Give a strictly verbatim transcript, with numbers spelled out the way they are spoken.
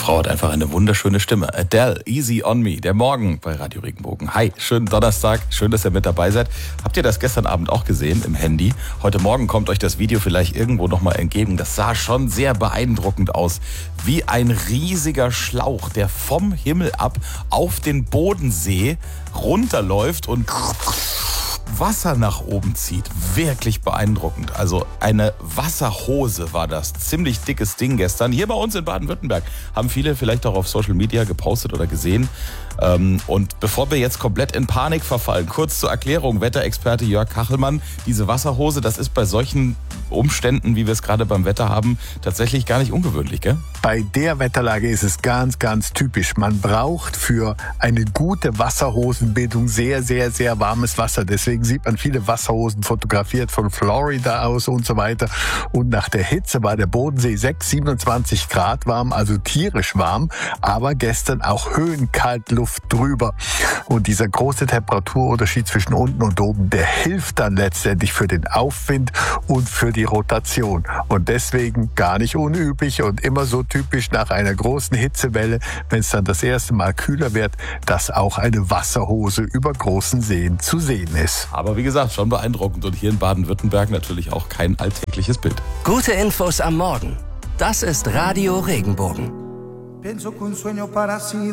Frau hat einfach eine wunderschöne Stimme. Adele, Easy on Me, der Morgen bei Radio Regenbogen. Hi, schönen Donnerstag, schön, dass ihr mit dabei seid. Habt ihr das gestern Abend auch gesehen im Handy? Heute Morgen kommt euch das Video vielleicht irgendwo nochmal entgegen. Das sah schon sehr beeindruckend aus. Wie ein riesiger Schlauch, der vom Himmel ab auf den Bodensee runterläuft und Wasser nach oben zieht. Wirklich beeindruckend. Also eine Wasserhose war das. Ziemlich dickes Ding gestern. Hier bei uns in Baden-Württemberg haben viele vielleicht auch auf Social Media gepostet oder gesehen. Und bevor wir jetzt komplett in Panik verfallen, kurz zur Erklärung, Wetterexperte Jörg Kachelmann, diese Wasserhose, das ist bei solchen Umständen, wie wir es gerade beim Wetter haben, tatsächlich gar nicht ungewöhnlich, gell? Bei der Wetterlage ist es ganz, ganz typisch. Man braucht für eine gute Wasserhosenbildung sehr, sehr, sehr warmes Wasser. Deswegen sieht man viele Wasserhosen fotografiert von Florida aus und so weiter. Und nach der Hitze war der Bodensee sechs, siebenundzwanzig Grad warm, also tierisch warm, aber gestern auch Höhenkaltluft drüber. Und dieser große Temperaturunterschied zwischen unten und oben, der hilft dann letztendlich für den Aufwind und für die Rotation. Und deswegen gar nicht unüblich und immer so typisch nach einer großen Hitzewelle, wenn es dann das erste Mal kühler wird, dass auch eine Wasserhose über großen Seen zu sehen ist. Aber wie gesagt, schon beeindruckend und hier in Baden-Württemberg natürlich auch kein alltägliches Bild. Gute Infos am Morgen. Das ist Radio Regenbogen. Penso que un sueño parecido